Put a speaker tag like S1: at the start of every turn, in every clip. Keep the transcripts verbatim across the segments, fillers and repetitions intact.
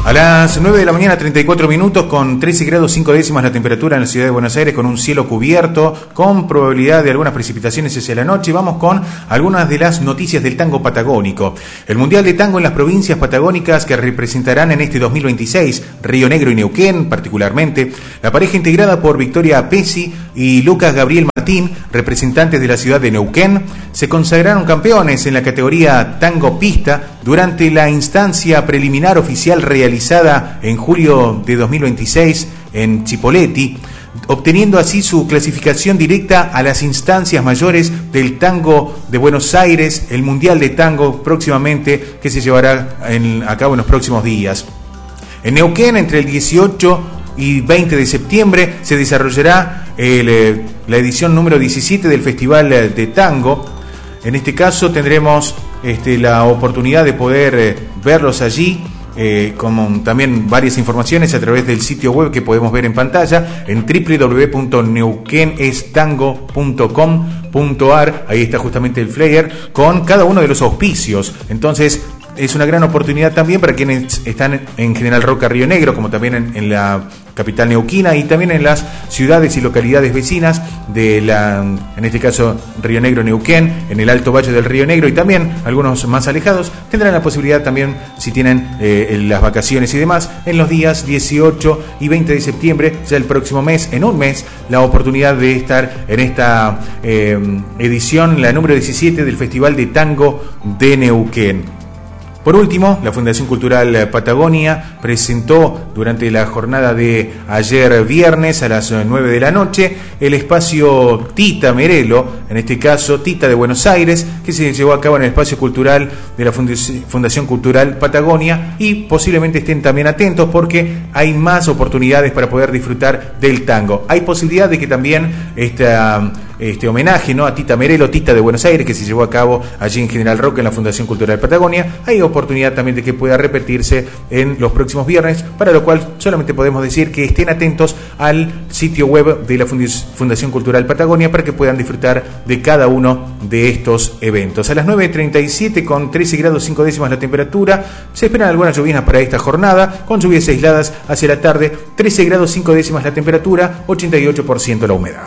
S1: A las nueve de la mañana, treinta y cuatro minutos, con trece grados cinco décimas la temperatura en la ciudad de Buenos Aires, con un cielo cubierto, con probabilidad de algunas precipitaciones hacia la noche. Vamos con algunas de las noticias del tango patagónico. El Mundial de Tango en las provincias patagónicas que representarán en este dos mil veintiséis, Río Negro y Neuquén particularmente. La pareja integrada por Victoria Pesci y Lucas Gabriel Martín, representantes de la ciudad de Neuquén, se consagraron campeones en la categoría Tango Pista durante la instancia preliminar oficial realizada realizada en julio de dos mil veintiséis en Chipoleti, obteniendo así su clasificación directa a las instancias mayores del tango de Buenos Aires, el Mundial de Tango próximamente, que se llevará en, a cabo en los próximos días. En Neuquén, entre el dieciocho y veinte de septiembre, se desarrollará el, la edición número diecisiete del Festival de Tango. En este caso tendremos este, la oportunidad de poder eh, verlos allí. Eh, como también varias informaciones a través del sitio web que podemos ver en pantalla en doble u doble u doble u punto neuquenestango punto com punto ar. Ahí está justamente el flyer con cada uno de los auspicios. Entonces es una gran oportunidad también para quienes están en General Roca, Río Negro, como también en, en la capital neuquina y también en las ciudades y localidades vecinas de la, en este caso Río Negro, Neuquén, en el Alto Valle del Río Negro y también algunos más alejados, tendrán la posibilidad también, si tienen eh, las vacaciones y demás, en los días dieciocho y veinte de septiembre, ya el próximo mes, en un mes, la oportunidad de estar en esta eh, edición, la número diecisiete del Festival de Tango de Neuquén. Por último, la Fundación Cultural Patagonia presentó durante la jornada de ayer viernes a las nueve de la noche el espacio Tita Merelo, en este caso Tita de Buenos Aires, que se llevó a cabo en el espacio cultural de la Fundación Cultural Patagonia, y posiblemente estén también atentos porque hay más oportunidades para poder disfrutar del tango. Hay posibilidad de que también esta... este homenaje, ¿no?, a Tita Merelo, Tita de Buenos Aires, que se llevó a cabo allí en General Roca en la Fundación Cultural Patagonia. Hay oportunidad también de que pueda repetirse en los próximos viernes, para lo cual solamente podemos decir que estén atentos al sitio web de la Fundación Cultural Patagonia para que puedan disfrutar de cada uno de estos eventos. A las nueve treinta y siete, con trece grados cinco décimas la temperatura, se esperan algunas lluvias para esta jornada, con lluvias aisladas hacia la tarde, trece grados cinco décimas la temperatura, ochenta y ocho por ciento la humedad.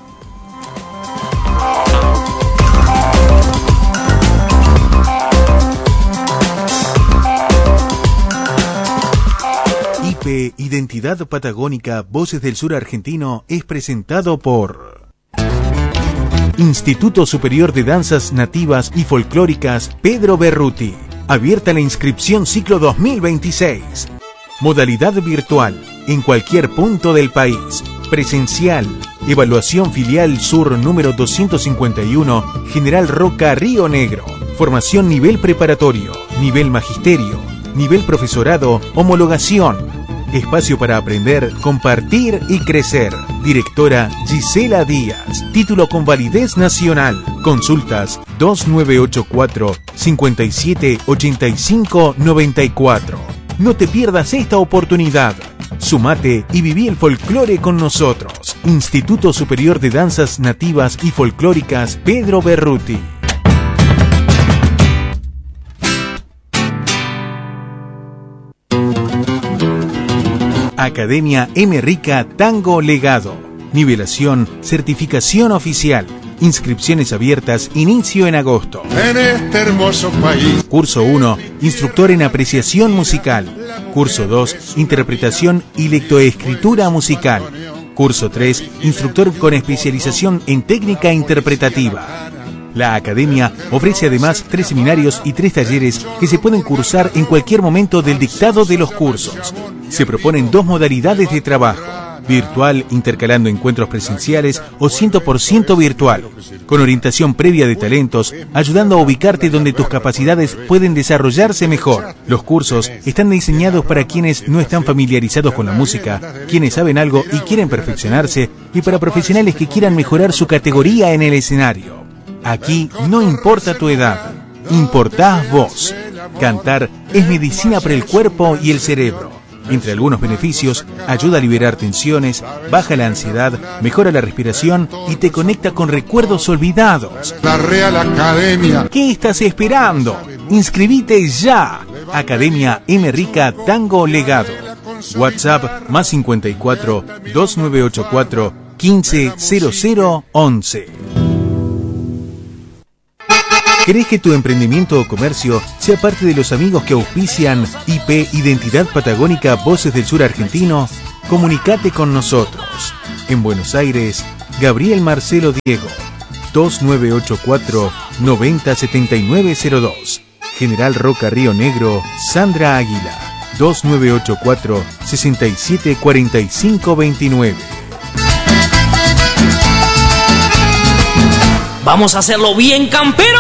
S2: Identidad Patagónica Voces del Sur Argentino es presentado por Instituto Superior de Danzas Nativas y Folclóricas Pedro Berruti. Abierta la inscripción ciclo dos mil veintiséis. Modalidad virtual en cualquier punto del país. Presencial. Evaluación Filial Sur número doscientos cincuenta y uno, General Roca, Río Negro. Formación nivel preparatorio, nivel magisterio, nivel profesorado, homologación. Espacio para aprender, compartir y crecer. Directora Gisela Díaz. Título con validez nacional. Consultas dos nueve ocho cuatro, cinco siete, ocho cinco nueve cuatro. No te pierdas esta oportunidad. Sumate y viví el folclore con nosotros. Instituto Superior de Danzas Nativas y Folclóricas Pedro Berruti. Academia M. Rica Tango Legado. Nivelación, certificación oficial. Inscripciones abiertas, inicio en agosto.
S3: En este hermoso país.
S2: Curso uno, instructor en apreciación musical. Curso dos, interpretación y lectoescritura musical. Curso tres, instructor con especialización en técnica interpretativa. La Academia ofrece además tres seminarios y tres talleres que se pueden cursar en cualquier momento del dictado de los cursos. Se proponen dos modalidades de trabajo: virtual, intercalando encuentros presenciales, o cien por ciento virtual, con orientación previa de talentos, ayudando a ubicarte donde tus capacidades pueden desarrollarse mejor. Los cursos están diseñados para quienes no están familiarizados con la música, quienes saben algo y quieren perfeccionarse, y para profesionales que quieran mejorar su categoría en el escenario. Aquí no importa tu edad, importás vos. Cantar es medicina para el cuerpo y el cerebro. Entre algunos beneficios, ayuda a liberar tensiones, baja la ansiedad, mejora la respiración y te conecta con recuerdos olvidados.
S3: La Real Academia.
S2: ¿Qué estás esperando? Inscribite ya. Academia M. Rica Tango Legado. WhatsApp más cincuenta y cuatro, dos nueve ocho cuatro, quince cero cero once. ¿Querés que tu emprendimiento o comercio sea parte de los amigos que auspician I P Identidad Patagónica Voces del Sur Argentino? Comunicate con nosotros. En Buenos Aires, Gabriel Marcelo Diego, dos nueve ocho cuatro, noventa setenta y nueve cero dos. General Roca Río Negro, Sandra Águila, dos nueve ocho cuatro, sesenta y siete cuarenta y cinco veintinueve.
S4: ¡Vamos a hacerlo bien, campero!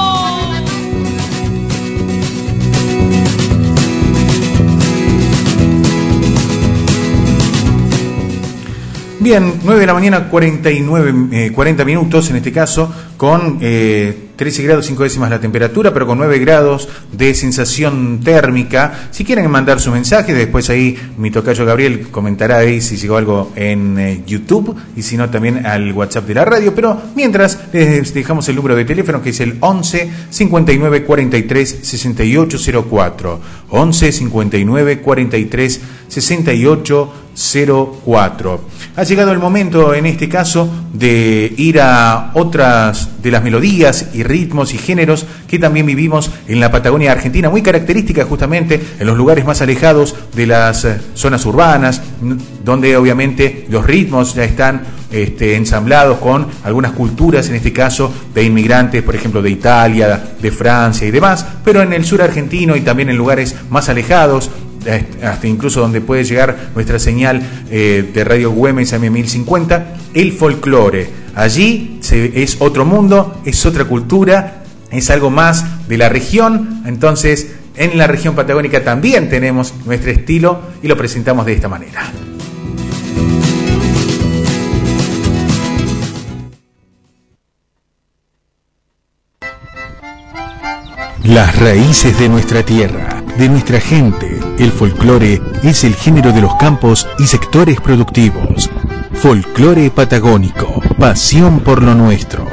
S1: Bien, nueve de la mañana, cuarenta y nueve, eh, cuarenta minutos en este caso, con eh, trece grados cinco décimas la temperatura, pero con nueve grados de sensación térmica. Si quieren mandar su mensaje, después ahí mi tocayo Gabriel comentará ahí si llegó algo en eh, YouTube y si no también al WhatsApp de la radio. Pero mientras les dejamos el número de teléfono que es el once cincuenta y nueve cuarenta y tres sesenta y ocho cero cuatro. once cincuenta y nueve cuarenta y tres sesenta y ocho cero cuatro. Ha llegado el momento en este caso de ir a otras de las melodías y ritmos y géneros que también vivimos en la Patagonia Argentina, muy característica justamente en los lugares más alejados de las zonas urbanas, donde obviamente los ritmos ya están este, ensamblados con algunas culturas, en este caso de inmigrantes, por ejemplo de Italia, de Francia y demás, pero en el sur argentino y también en lugares más alejados, hasta incluso donde puede llegar nuestra señal eh, de Radio Güemes A M mil cincuenta, el folclore. Allí se, es otro mundo, es otra cultura, es algo más de la región. Entonces, en la región patagónica también tenemos nuestro estilo y lo presentamos de esta manera.
S2: Las raíces de nuestra tierra, de nuestra gente. El folclore es el género de los campos y sectores productivos. Folclore patagónico, pasión por lo nuestro.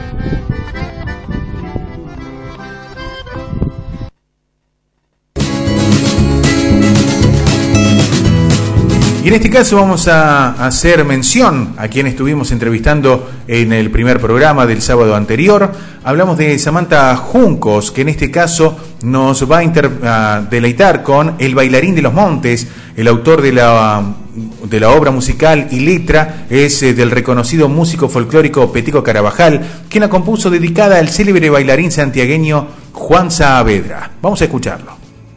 S1: Y en este caso vamos a hacer mención a quien estuvimos entrevistando en el primer programa del sábado anterior. Hablamos de Samantha Juncos, que en este caso nos va a, inter- a deleitar con El Bailarín de los Montes. El autor de la, de la obra musical y letra es eh, del reconocido músico folclórico Petico Carabajal, quien la compuso dedicada al célebre bailarín santiagueño Juan Saavedra. Vamos a escucharlo.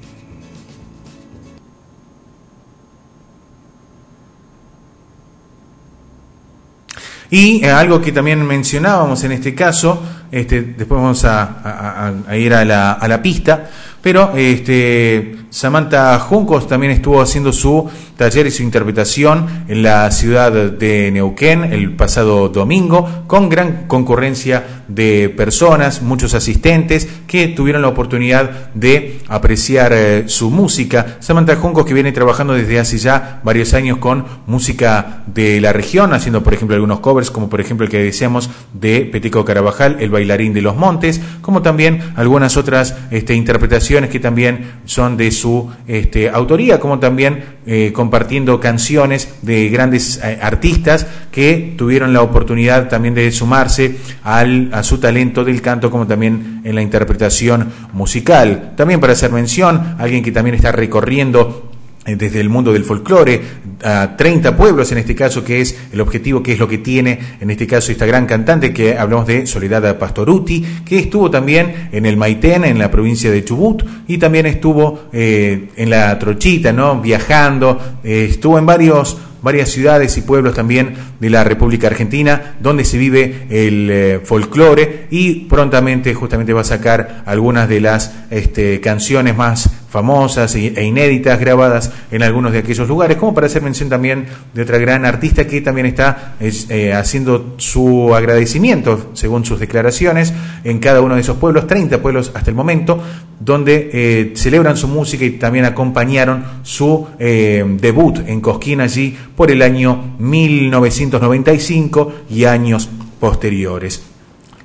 S1: Y eh, algo que también mencionábamos en este caso, este, después vamos a, a, a ir a la, a la pista, pero este, Samantha Juncos también estuvo haciendo su taller y su interpretación en la ciudad de Neuquén el pasado domingo, con gran concurrencia de personas, muchos asistentes que tuvieron la oportunidad de apreciar eh, su música. Samantha Juncos, que viene trabajando desde hace ya varios años con música de la región, haciendo por ejemplo algunos covers, como por ejemplo el que decíamos de Petico Carabajal, El Bailarín de los Montes, como también algunas otras este, interpretaciones que también son de su este, autoría, como también eh, compartiendo canciones de grandes eh, artistas que tuvieron la oportunidad también de sumarse al, a su talento del canto, como también en la interpretación musical. También para hacer mención, alguien que también está recorriendo desde el mundo del folclore, a treinta pueblos en este caso, que es el objetivo, que es lo que tiene en este caso esta gran cantante, que hablamos de Soledad Pastoruti, que estuvo también en el Maitén, en la provincia de Chubut, y también estuvo eh, en la Trochita, ¿no? Viajando, eh, estuvo en varios varias ciudades y pueblos también de la República Argentina, donde se vive el eh, folclore, y prontamente justamente va a sacar algunas de las este, canciones más famosas e inéditas grabadas en algunos de aquellos lugares, como para hacer mención también de otra gran artista que también está eh, haciendo su agradecimiento, según sus declaraciones, en cada uno de esos pueblos, treinta pueblos hasta el momento, donde eh, celebran su música y también acompañaron su eh, debut en Cosquín allí por el año mil novecientos noventa y cinco y años posteriores.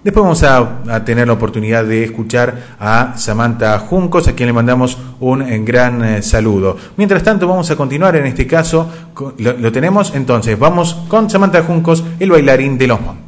S1: Después vamos a, a tener la oportunidad de escuchar a Samantha Juncos, a quien le mandamos un eh, gran eh, saludo. Mientras tanto, vamos a continuar en este caso, lo, lo tenemos, entonces vamos con Samantha Juncos, el bailarín de los montes.